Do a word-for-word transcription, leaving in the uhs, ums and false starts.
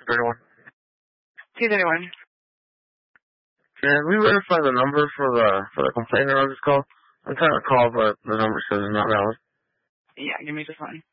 thirty-one. two thirty-one. Can we verify the number for the for the complainant on this call? I'm trying to call, but the number says it's not valid. Yeah, give me just one.